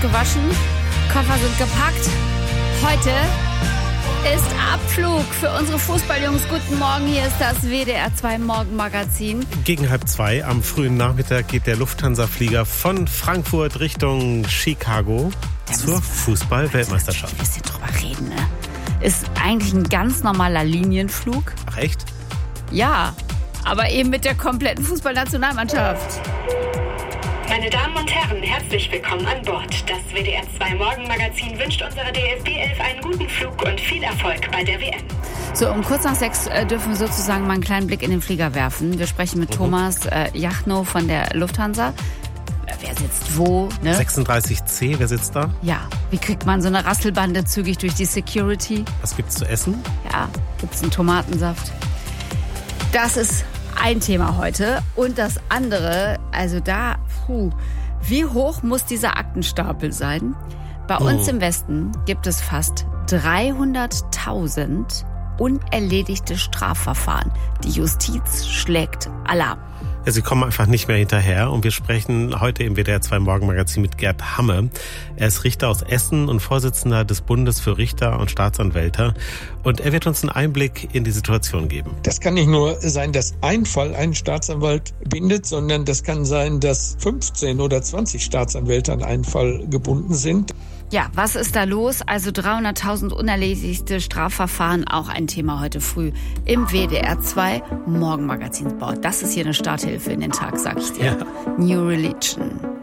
gewaschen, Koffer sind gepackt. Heute ist Abflug für unsere Fußballjungs. Guten Morgen, hier ist das WDR 2 Morgenmagazin. Gegen 1:30 am frühen Nachmittag geht der Lufthansa-Flieger von Frankfurt Richtung Chicago zur Fußball-Weltmeisterschaft. Ein bisschen drüber reden, ne? Ist eigentlich ein ganz normaler Linienflug. Ach echt? Ja, aber eben mit der kompletten Fußballnationalmannschaft. Meine Damen und Herren, herzlich willkommen an Bord. Das WDR 2 Morgenmagazin wünscht unserer DFB 11 einen guten Flug und viel Erfolg bei der WM. So, um kurz nach 6 dürfen wir sozusagen mal einen kleinen Blick in den Flieger werfen. Wir sprechen mit Thomas Jachnow von der Lufthansa. Wer sitzt wo? Ne? 36C, wer sitzt da? Ja, wie kriegt man so eine Rasselbande zügig durch die Security? Was gibt's zu essen? Ja, gibt's einen Tomatensaft. Das ist ein Thema heute. Und das andere, also da, wie hoch muss dieser Aktenstapel sein? Bei uns im Westen gibt es fast 300.000 unerledigte Strafverfahren. Die Justiz schlägt Alarm. Ja, sie kommen einfach nicht mehr hinterher und wir sprechen heute im WDR 2 Morgenmagazin mit Gerd Hamme. Er ist Richter aus Essen und Vorsitzender des Bundes für Richter und Staatsanwälte und er wird uns einen Einblick in die Situation geben. Das kann nicht nur sein, dass ein Fall einen Staatsanwalt bindet, sondern das kann sein, dass 15 oder 20 Staatsanwälte an einen Fall gebunden sind. Ja, was ist da los? Also 300.000 unerledigte Strafverfahren, auch ein Thema heute früh im WDR 2 Morgenmagazin. Boah, das ist hier eine Starthilfe in den Tag, sag ich dir. Ja. New Religion.